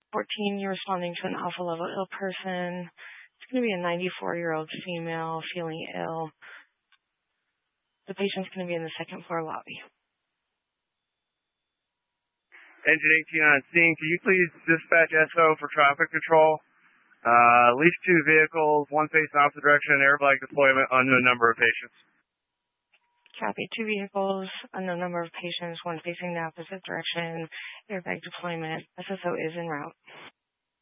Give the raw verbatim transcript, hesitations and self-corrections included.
fourteen, you're responding to an alpha level ill person. It's going to be a ninety-four-year-old female feeling ill. The patient's going to be in the second floor lobby. Engine eighteen on scene. Can you please dispatch S O for traffic control? Uh, at least two vehicles, one facing opposite direction, airbag deployment, unknown number of patients. Copy. Two vehicles, unknown number of patients, one facing the opposite direction, airbag deployment. S S O is en route.